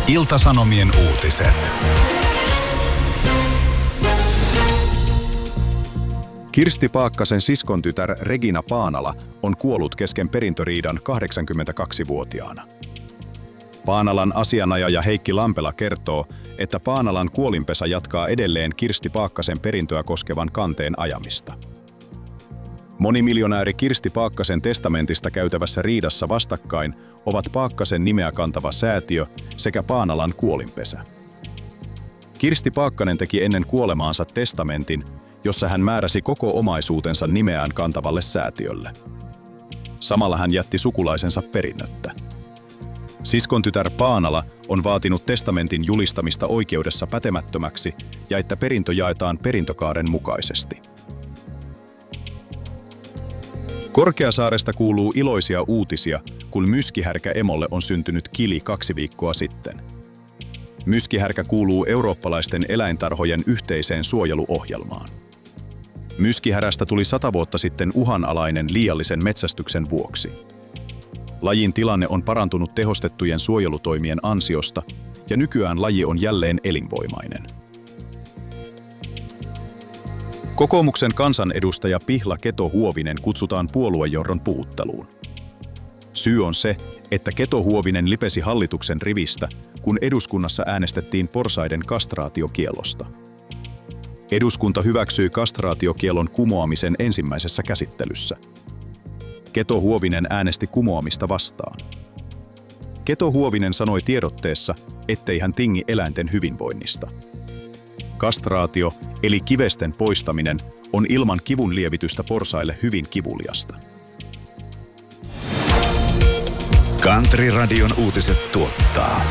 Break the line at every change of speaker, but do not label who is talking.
Ilta-Sanomien uutiset. Kirsti Paakkasen siskontytär Regina Paanala on kuollut kesken perintöriidan 82-vuotiaana. Paanalan asianajaja Heikki Lampela kertoo, että Paanalan kuolinpesä jatkaa edelleen Kirsti Paakkasen perintöä koskevan kanteen ajamista. Monimiljonääri Kirsti Paakkasen testamentista käytävässä riidassa vastakkain ovat Paakkasen nimeä kantava säätiö sekä Paanalan kuolinpesä. Kirsti Paakkanen teki ennen kuolemaansa testamentin, jossa hän määräsi koko omaisuutensa nimeään kantavalle säätiölle. Samalla hän jätti sukulaisensa perinnöttä. Siskontytär Paanala on vaatinut testamentin julistamista oikeudessa pätemättömäksi ja että perintö jaetaan perintökaaren mukaisesti. Korkeasaaresta kuuluu iloisia uutisia, kun myskihärkä-emolle on syntynyt kili 2 viikkoa sitten. Myskihärkä kuuluu eurooppalaisten eläintarhojen yhteiseen suojeluohjelmaan. Myskihärästä tuli 100 vuotta sitten uhanalainen liiallisen metsästyksen vuoksi. Lajin tilanne on parantunut tehostettujen suojelutoimien ansiosta ja nykyään laji on jälleen elinvoimainen. Kokoomuksen kansanedustaja Pihla Keto-Huovinen kutsutaan puoluejohdon puhutteluun. Syy on se, että Keto-Huovinen lipesi hallituksen rivistä, kun eduskunnassa äänestettiin porsaiden kastraatiokiellosta. Eduskunta hyväksyi kastraatiokiellon kumoamisen ensimmäisessä käsittelyssä. Keto-Huovinen äänesti kumoamista vastaan. Keto-Huovinen sanoi tiedotteessa, ettei hän tingi eläinten hyvinvoinnista. Kastraatio, eli kivesten poistaminen, on ilman kivun lievitystä porsaille hyvin kivuliasta.
Country Radion uutiset tuottaa